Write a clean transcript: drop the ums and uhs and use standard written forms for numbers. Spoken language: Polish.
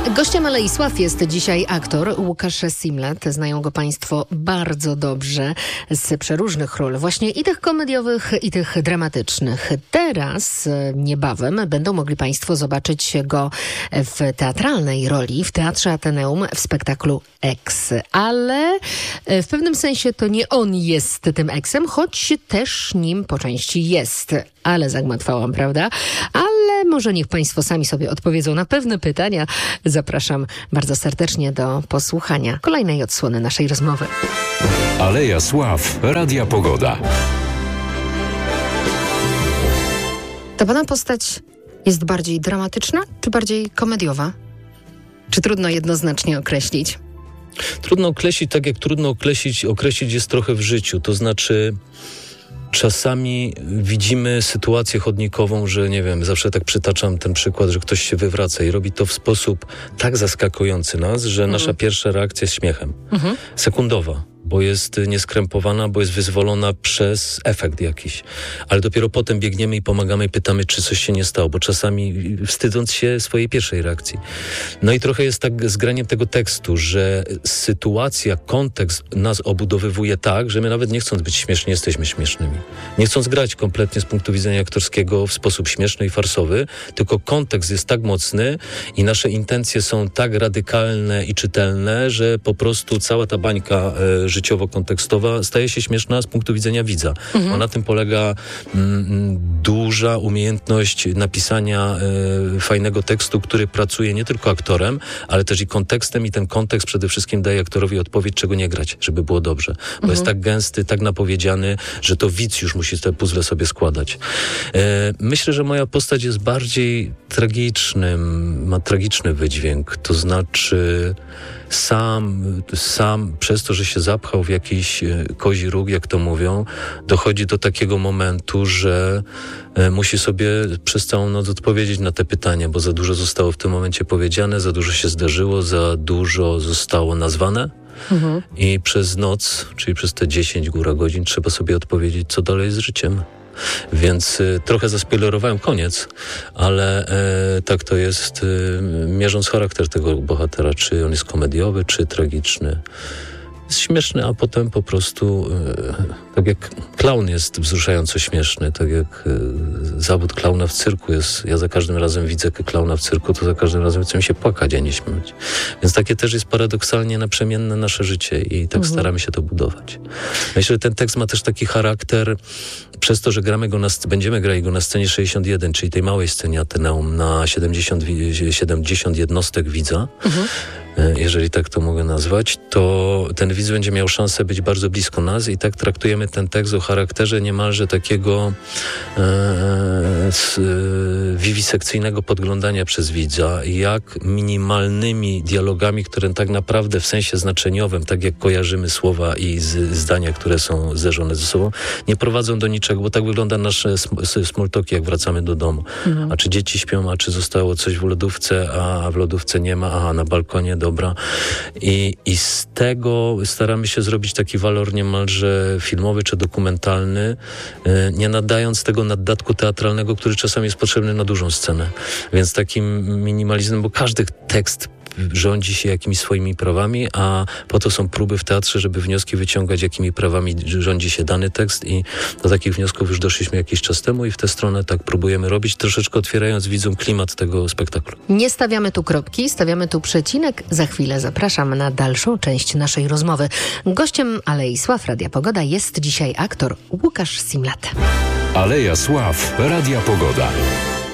Gościem Alei Sław jest dzisiaj aktor Łukasz Simlat. Znają go Państwo bardzo dobrze z przeróżnych ról, właśnie i tych komediowych, i tych dramatycznych. Teraz, niebawem, będą mogli Państwo zobaczyć go w teatralnej roli w Teatrze Ateneum w spektaklu Eks. Ale w pewnym sensie to nie on jest tym Eksem, choć też nim po części jest. Ale zagmatwałam, prawda? Ale może niech Państwo sami sobie odpowiedzą na pewne pytania. Zapraszam bardzo serdecznie do posłuchania kolejnej odsłony naszej rozmowy. Aleja Sław, Radia Pogoda. Ta pana postać jest bardziej dramatyczna, czy bardziej komediowa? Czy trudno jednoznacznie określić? Trudno określić, tak jak trudno określić jest trochę w życiu. To znaczy, czasami widzimy sytuację chodnikową, że nie wiem, zawsze tak przytaczam ten przykład, że ktoś się wywraca i robi to w sposób tak zaskakujący nas, że nasza pierwsza reakcja jest śmiechem. Sekundowa, bo jest nieskrępowana, bo jest wyzwolona przez efekt jakiś. Ale dopiero potem biegniemy i pomagamy i pytamy, czy coś się nie stało, bo czasami wstydząc się swojej pierwszej reakcji. No i trochę jest tak z graniem tego tekstu, że sytuacja, kontekst nas obudowywuje tak, że my nawet nie chcąc być śmieszni, jesteśmy śmiesznymi. Nie chcąc grać kompletnie z punktu widzenia aktorskiego w sposób śmieszny i farsowy, tylko kontekst jest tak mocny i nasze intencje są tak radykalne i czytelne, że po prostu cała ta bańka życiowo-kontekstowa staje się śmieszna z punktu widzenia widza. Na tym polega duża umiejętność napisania fajnego tekstu, który pracuje nie tylko aktorem, ale też i kontekstem i ten kontekst przede wszystkim daje aktorowi odpowiedź, czego nie grać, żeby było dobrze. Bo jest tak gęsty, tak napowiedziany, że to widz już musi te puzzle sobie składać. Myślę, że moja postać jest bardziej ma tragiczny wydźwięk. To znaczy sam przez to, że się zapchał w jakiś kozi róg, jak to mówią, dochodzi do takiego momentu, że musi sobie przez całą noc odpowiedzieć na te pytania, bo za dużo zostało w tym momencie powiedziane, za dużo się zdarzyło, za dużo zostało nazwane. I przez noc, czyli przez te 10 góra godzin, trzeba sobie odpowiedzieć, co dalej z życiem. Więc trochę zaspoilerowałem koniec, ale tak to jest, mierząc charakter tego bohatera, czy on jest komediowy, czy tragiczny. Jest śmieszny, a potem po prostu, tak jak klaun jest wzruszająco śmieszny, tak jak zawód klauna w cyrku jest, ja za każdym razem widzę klauna w cyrku, to za każdym razem chcę mi się płakać, a nie śmiać. Więc takie też jest paradoksalnie naprzemienne nasze życie i tak staramy się to budować. Myślę, że ten tekst ma też taki charakter, przez to, że będziemy grali go na scenie 61, czyli tej małej scenie Ateneum, na 70 jednostek widza, jeżeli tak to mogę nazwać, to ten widz będzie miał szansę być bardzo blisko nas i tak traktujemy ten tekst o charakterze niemalże takiego wiwisekcyjnego podglądania przez widza, jak minimalnymi dialogami, które tak naprawdę w sensie znaczeniowym, tak jak kojarzymy słowa i zdania, które są zderzone ze sobą, nie prowadzą do niczego, bo tak wygląda nasze small talki, jak wracamy do domu. A czy dzieci śpią, a czy zostało coś w lodówce, a w lodówce nie ma, a na balkonie, dobra. I z tego staramy się zrobić taki walor niemalże filmowy czy dokumentalny, nie nadając tego naddatku teatralnego, który czasami jest potrzebny na dużą scenę. Więc takim minimalizmem, bo każdy tekst rządzi się jakimiś swoimi prawami, a po to są próby w teatrze, żeby wnioski wyciągać, jakimi prawami rządzi się dany tekst i do takich wniosków już doszliśmy jakiś czas temu i w tę stronę tak próbujemy robić, troszeczkę otwierając widzom klimat tego spektaklu. Nie stawiamy tu kropki, stawiamy tu przecinek. Za chwilę zapraszam na dalszą część naszej rozmowy. Gościem Alei Sław Radia Pogoda jest dzisiaj aktor Łukasz Simlat. Aleja Sław, Radia Pogoda.